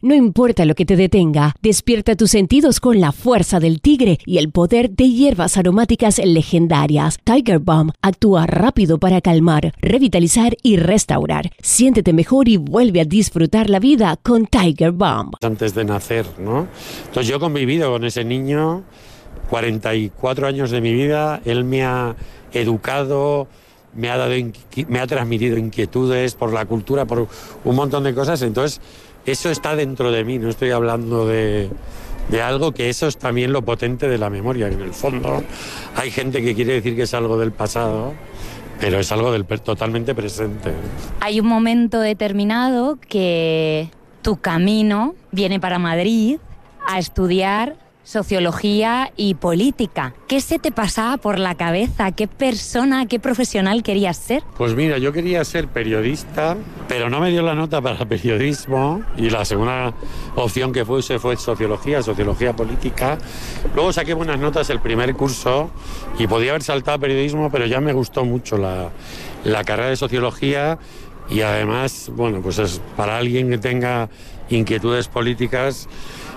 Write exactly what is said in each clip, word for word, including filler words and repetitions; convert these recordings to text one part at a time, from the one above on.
No importa lo que te detenga, despierta tus sentidos con la fuerza del tigre y el poder de hierbas aromáticas legendarias. Tiger Balm actúa rápido para calmar, revitalizar y restaurar. Siéntete mejor y vuelve a disfrutar la vida con Tiger Balm. Antes de nacer, ¿no? Entonces yo he convivido con ese niño cuarenta y cuatro años de mi vida. Él me ha educado, me ha dado, me ha transmitido inquietudes por la cultura, por un montón de cosas. Entonces eso está dentro de mí, no estoy hablando de, de algo que eso es también lo potente de la memoria, que en el fondo hay gente que quiere decir que es algo del pasado, pero es algo del totalmente presente. Hay un momento determinado que tu camino viene para Madrid a estudiar sociología y política. ¿Qué se te pasaba por la cabeza? ¿Qué persona, qué profesional querías ser? Pues mira, yo quería ser periodista, pero no me dio la nota para periodismo y la segunda opción que fuese fue sociología, sociología política. Luego saqué buenas notas el primer curso y podía haber saltado a periodismo, pero ya me gustó mucho la, la carrera de sociología y además, bueno, pues es para alguien que tenga inquietudes políticas.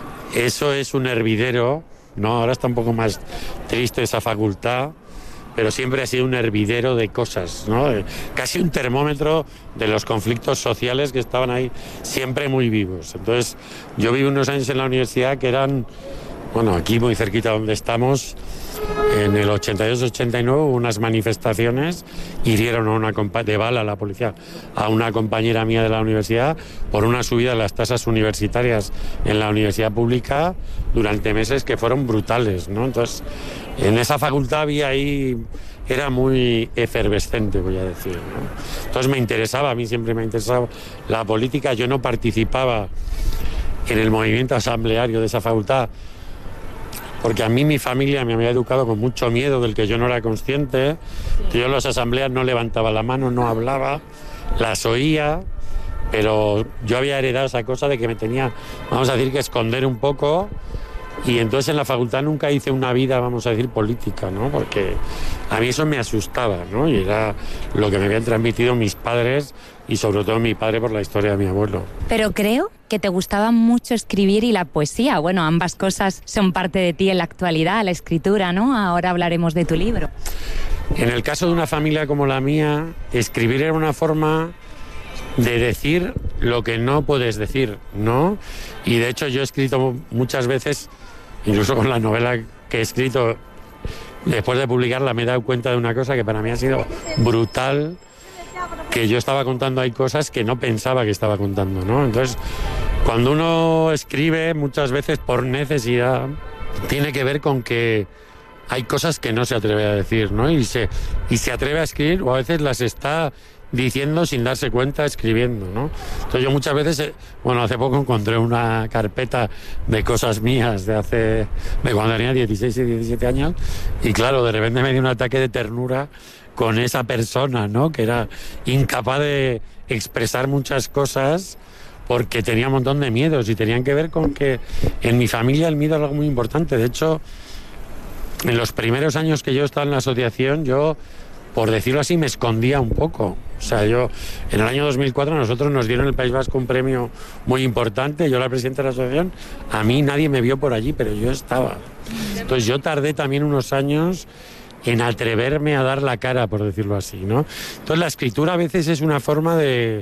Eso es un hervidero, ¿no? Ahora está un poco más triste esa facultad, pero siempre ha sido un hervidero de cosas, ¿no? Casi un termómetro de los conflictos sociales que estaban ahí siempre muy vivos. Entonces, yo viví unos años en la universidad que eran, bueno, aquí muy cerquita donde estamos, en el ochenta y dos ochenta y nueve hubo unas manifestaciones, hirieron a una compa- de bala a la policía a una compañera mía de la universidad por una subida de las tasas universitarias en la universidad pública durante meses que fueron brutales, ¿no? Entonces, en esa facultad había ahí, era muy efervescente, voy a decir, ¿no? Entonces me interesaba, a mí siempre me ha interesado la política. Yo no participaba en el movimiento asambleario de esa facultad porque a mí mi familia me había educado con mucho miedo del que yo no era consciente. Yo en las asambleas no levantaba la mano, no hablaba, las oía, pero yo había heredado esa cosa de que me tenía, vamos a decir, que esconder un poco. Y entonces en la facultad nunca hice una vida, vamos a decir, política, ¿no? Porque a mí eso me asustaba, ¿no? Y era lo que me habían transmitido mis padres y sobre todo mi padre por la historia de mi abuelo. Pero creo que te gustaba mucho escribir y la poesía. Bueno, ambas cosas son parte de ti en la actualidad, la escritura, ¿no? Ahora hablaremos de tu libro. En el caso de una familia como la mía, escribir era una forma de decir lo que no puedes decir, ¿no? Y de hecho yo he escrito muchas veces, incluso con la novela que he escrito, después de publicarla me he dado cuenta de una cosa que para mí ha sido brutal, que yo estaba contando ahí cosas que no pensaba que estaba contando, ¿no? Entonces, cuando uno escribe, muchas veces por necesidad, tiene que ver con que hay cosas que no se atreve a decir, ¿no? Y se, y se atreve a escribir, o a veces las está diciendo sin darse cuenta, escribiendo, ¿no? Entonces yo muchas veces, bueno, hace poco encontré una carpeta de cosas mías de hace, de cuando tenía dieciséis y diecisiete años, y claro, de repente me dio un ataque de ternura con esa persona, ¿no? Que era incapaz de expresar muchas cosas porque tenía un montón de miedos y tenían que ver con que en mi familia el miedo era algo muy importante. De hecho, en los primeros años que yo estaba en la asociación, yo, por decirlo así, me escondía un poco. O sea, yo, en el año dos mil cuatro, nosotros nos dieron en el País Vasco un premio muy importante. Yo era presidente de la asociación. A mí nadie me vio por allí, pero yo estaba. Entonces yo tardé también unos años en atreverme a dar la cara, por decirlo así, ¿no? Entonces la escritura a veces es una forma de,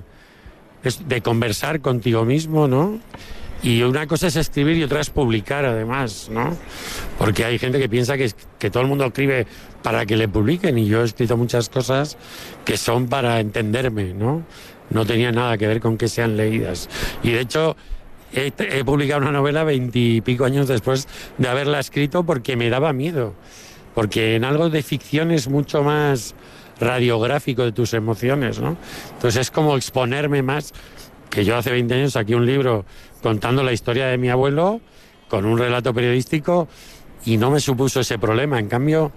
de conversar contigo mismo, ¿no? Y una cosa es escribir y otra es publicar, además, ¿no? Porque hay gente que piensa que, que todo el mundo escribe para que le publiquen, y yo he escrito muchas cosas que son para entenderme, ¿no? No tenía nada que ver con que sean leídas. Y de hecho, he, he publicado una novela veintipico años después de haberla escrito porque me daba miedo. Porque en algo de ficción es mucho más radiográfico de tus emociones, ¿no? Entonces es como exponerme más, que yo hace veinte años saqué un libro contando la historia de mi abuelo con un relato periodístico y no me supuso ese problema. En cambio,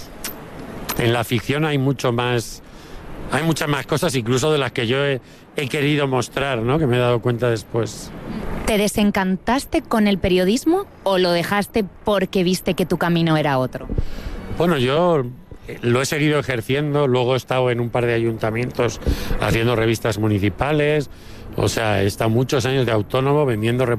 en la ficción hay mucho más, hay muchas más cosas, incluso de las que yo he, he querido mostrar, ¿no? Que me he dado cuenta después. ¿Te desencantaste con el periodismo o lo dejaste porque viste que tu camino era otro? Bueno, yo lo he seguido ejerciendo, luego he estado en un par de ayuntamientos haciendo revistas municipales, o sea, he estado muchos años de autónomo vendiendo